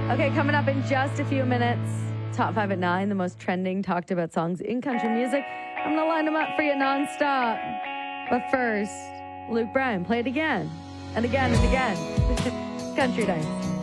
Okay, coming up in just a few minutes, Top 5 at 9, the most trending, talked about songs in country music. I'm going to line them up for you nonstop. But first, Luke Bryan, play it again and again and again. Country Nights.